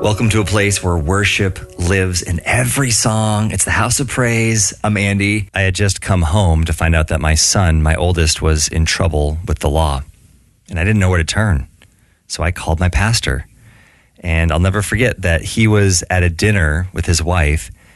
Welcome to a place where worship lives in every song. It's the House of Praise. I'm Andy. I had just come home to find out that my son, my oldest, was in trouble with the law. And I didn't know where to turn. So I called my pastor. And I'll never forget that he was at a dinner with his wife.